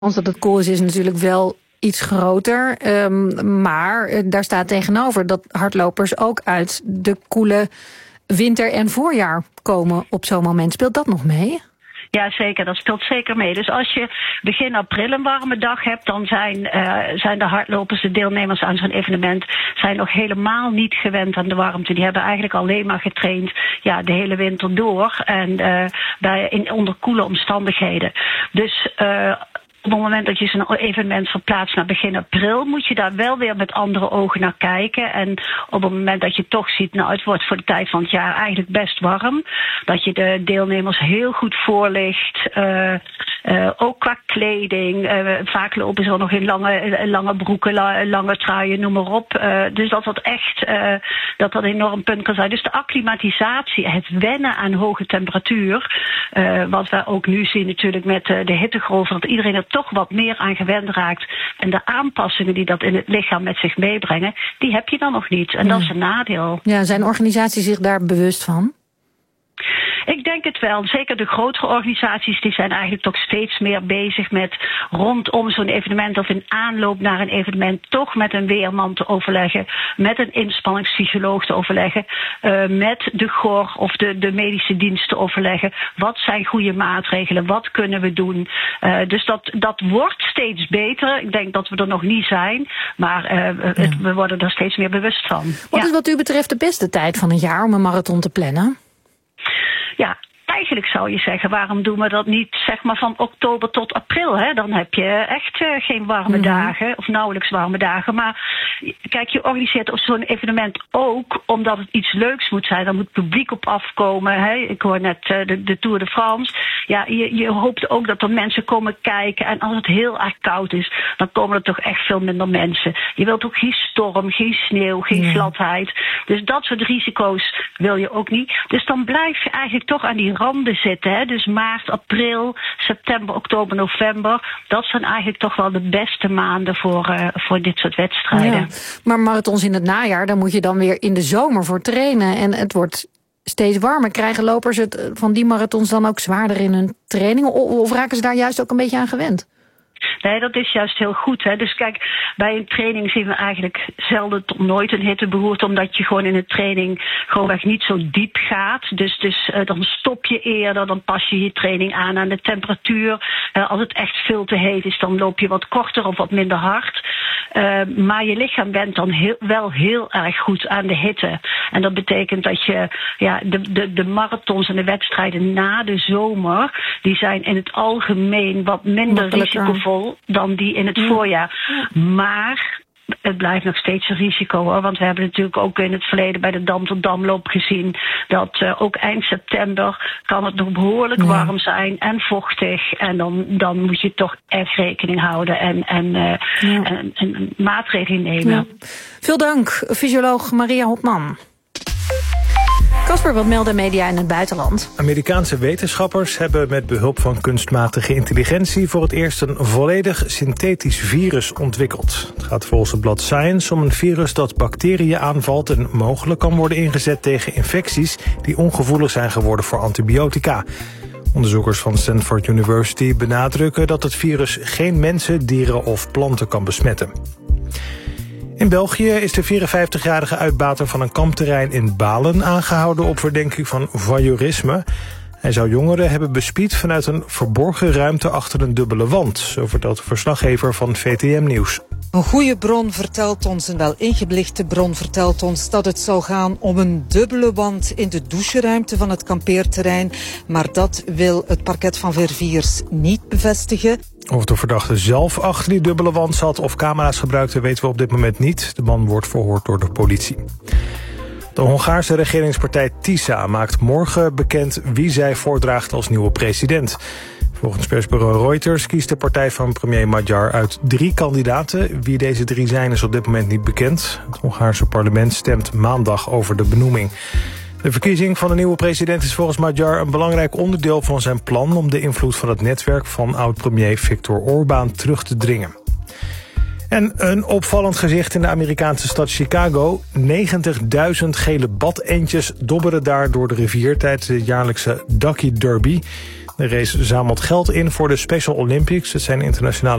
kans dat het koel is natuurlijk wel iets groter. Maar daar staat tegenover dat hardlopers ook uit de koele winter en voorjaar komen op zo'n moment. Speelt dat nog mee? Ja, zeker. Dat speelt zeker mee. Dus als je begin april een warme dag hebt, dan zijn de hardlopers, de deelnemers aan zo'n evenement, zijn nog helemaal niet gewend aan de warmte. Die hebben eigenlijk alleen maar getraind de hele winter door en onder koele omstandigheden. Dus op het moment dat je zo'n evenement verplaatst naar begin april, moet je daar wel weer met andere ogen naar kijken. En op het moment dat je toch ziet, het wordt voor de tijd van het jaar eigenlijk best warm, dat je de deelnemers heel goed voorlicht. Ook qua kleding. Vaak lopen ze nog in lange broeken, lange truien, noem maar op. Dus dat echt dat een enorm punt kan zijn. Dus de acclimatisatie, het wennen aan hoge temperatuur, wat we ook nu zien natuurlijk met de hittegolf, dat iedereen er toch wat meer aan gewend raakt. En de aanpassingen die dat in het lichaam met zich meebrengen, die heb je dan nog niet. En dat is een nadeel. Ja, zijn organisaties zich daar bewust van? Ik denk het wel. Zeker de grotere organisaties die zijn eigenlijk toch steeds meer bezig met rondom zo'n evenement of in aanloop naar een evenement toch met een weerman te overleggen, met een inspanningsfysioloog te overleggen, met de GOR of de medische dienst te overleggen. Wat zijn goede maatregelen? Wat kunnen we doen? Dus dat wordt steeds beter. Ik denk dat we er nog niet zijn, maar we worden er steeds meer bewust van. Wat is wat u betreft de beste tijd van het jaar om een marathon te plannen? Ja, eigenlijk zou je zeggen, waarom doen we dat niet zeg maar van oktober tot april? Hè? Dan heb je echt geen warme dagen of nauwelijks warme dagen. Maar kijk, je organiseert zo'n evenement ook omdat het iets leuks moet zijn. Daar moet publiek op afkomen. Hè? Ik hoor net de Tour de France. Ja, je hoopt ook dat er mensen komen kijken. En als het heel erg koud is, dan komen er toch echt veel minder mensen. Je wilt ook geen storm, geen sneeuw, geen gladheid. Dus dat soort risico's wil je ook niet. Dus dan blijf je eigenlijk toch aan die randen zitten. Hè? Dus maart, april, september, oktober, november. Dat zijn eigenlijk toch wel de beste maanden voor dit soort wedstrijden. Ja. Maar marathons in het najaar, daar moet je dan weer in de zomer voor trainen. En het wordt steeds warmer. Krijgen lopers het van die marathons dan ook zwaarder in hun training? Of raken ze daar juist ook een beetje aan gewend? Nee, dat is juist heel goed. Hè. Dus kijk, bij een training zien we eigenlijk zelden tot nooit een hittebehoefte, omdat je gewoon in een training gewoonweg niet zo diep gaat. Dus dan stop je eerder, dan pas je je training aan de temperatuur. Als het echt veel te heet is, dan loop je wat korter of wat minder hard. Maar je lichaam went dan wel heel erg goed aan de hitte. En dat betekent dat je de marathons en de wedstrijden na de zomer, die zijn in het algemeen wat minder risicovol dan die in het voorjaar. Maar het blijft nog steeds een risico, hoor. Want we hebben natuurlijk ook in het verleden bij de Dam tot Damloop gezien dat ook eind september kan het nog behoorlijk warm zijn en vochtig. En dan moet je toch echt rekening houden en maatregelen nemen. Ja. Veel dank, fysioloog Maria Hopman. Casper, wat melden media in het buitenland? Amerikaanse wetenschappers hebben met behulp van kunstmatige intelligentie voor het eerst een volledig synthetisch virus ontwikkeld. Het gaat volgens het blad Science om een virus dat bacteriën aanvalt en mogelijk kan worden ingezet tegen infecties die ongevoelig zijn geworden voor antibiotica. Onderzoekers van Stanford University benadrukken dat het virus geen mensen, dieren of planten kan besmetten. In België is de 54-jarige uitbater van een kampterrein in Balen aangehouden op verdenking van voyeurisme. Hij zou jongeren hebben bespied vanuit een verborgen ruimte achter een dubbele wand, zo vertelt de verslaggever van VTM Nieuws. Een goede bron vertelt ons, een wel ingelichte bron vertelt ons dat het zou gaan om een dubbele wand in de doucheruimte van het kampeerterrein. Maar dat wil het parket van Verviers niet bevestigen. Of de verdachte zelf achter die dubbele wand zat of camera's gebruikte, weten we op dit moment niet. De man wordt verhoord door de politie. De Hongaarse regeringspartij TISA maakt morgen bekend wie zij voordraagt als nieuwe president. Volgens persbureau Reuters kiest de partij van premier Magyar uit 3 kandidaten. Wie deze 3 zijn is op dit moment niet bekend. Het Hongaarse parlement stemt maandag over de benoeming. De verkiezing van de nieuwe president is volgens Magyar een belangrijk onderdeel van zijn plan om de invloed van het netwerk van oud-premier Viktor Orbán terug te dringen. En een opvallend gezicht in de Amerikaanse stad Chicago. 90.000 gele badentjes dobberen daar door de rivier tijdens de jaarlijkse Ducky Derby. De race zamelt geld in voor de Special Olympics. Het zijn internationale